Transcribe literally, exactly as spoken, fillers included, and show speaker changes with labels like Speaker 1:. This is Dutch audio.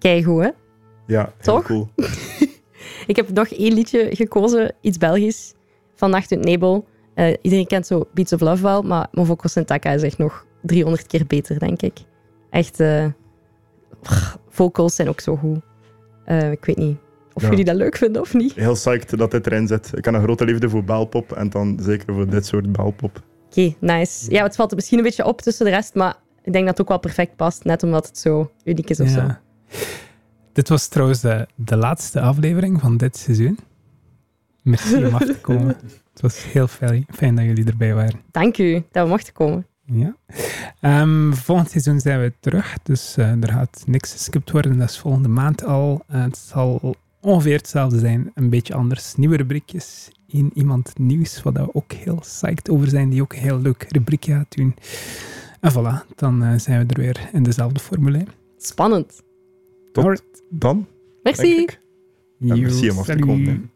Speaker 1: Keigoed, hè?
Speaker 2: Ja, heel
Speaker 1: Toch?
Speaker 2: cool.
Speaker 1: Ik heb nog één liedje gekozen, iets Belgisch, van Nacht und Nebel. Uh, iedereen kent zo Beats of Love wel, maar Movoko Sentaka is echt nog driehonderd keer beter, denk ik. Echt, uh, vocals zijn ook zo goed. Uh, ik weet niet of
Speaker 2: ja.
Speaker 1: jullie dat leuk vinden of niet.
Speaker 2: Heel psyched dat dit erin zit. Ik heb een grote liefde voor belpop en dan zeker voor dit soort belpop.
Speaker 1: Oké, okay, nice. Ja, het valt er misschien een beetje op tussen de rest, maar ik denk dat het ook wel perfect past, net omdat het zo uniek is of ja. zo.
Speaker 3: Dit was trouwens de, de laatste aflevering van dit seizoen. Merci om af te komen. Het was heel fijn, fijn dat jullie erbij waren.
Speaker 1: Dank u dat we mochten komen.
Speaker 3: Ja. Um, volgend seizoen zijn we terug, dus uh, er gaat niks geskipt worden. Dat is volgende maand al. Uh, het zal ongeveer hetzelfde zijn, een beetje anders. Nieuwe rubriekjes, in iemand nieuws, waar we ook heel psyched over zijn, die ook een heel leuk rubriekje gaat doen. En voilà, dan uh, zijn we er weer in dezelfde formule.
Speaker 1: Spannend.
Speaker 2: Tot dan.
Speaker 1: Merci.
Speaker 2: Ja, merci om af te komen.